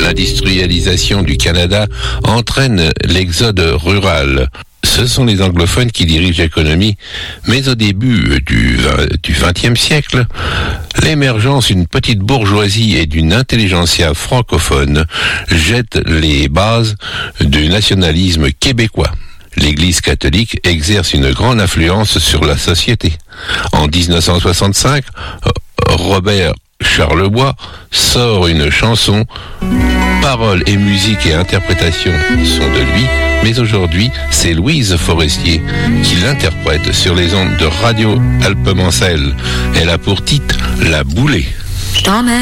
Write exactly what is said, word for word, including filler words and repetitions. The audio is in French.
L'industrialisation du Canada entraîne l'exode rural. Ce sont les anglophones qui dirigent l'économie, mais au début du vingtième siècle, l'émergence d'une petite bourgeoisie et d'une intelligentsia francophone jette les bases du nationalisme québécois. L'Église catholique exerce une grande influence sur la société. En dix-neuf cent soixante-cinq, Robert Charlebois sort une chanson. Paroles et musique et interprétation sont de lui, mais aujourd'hui, c'est Louise Forestier qui l'interprète sur les ondes de Radio Alpemancel. Elle a pour titre La Boulée.